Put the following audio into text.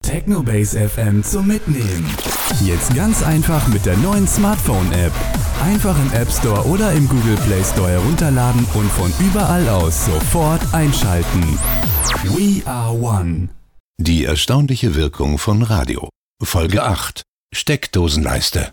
Technobase FM zum Mitnehmen. Jetzt ganz einfach mit der neuen Smartphone-App. Einfach im App Store oder im Google Play Store herunterladen und von überall aus sofort einschalten. We are one. Die erstaunliche Wirkung von Radio. Folge 8. Steckdosenleiste.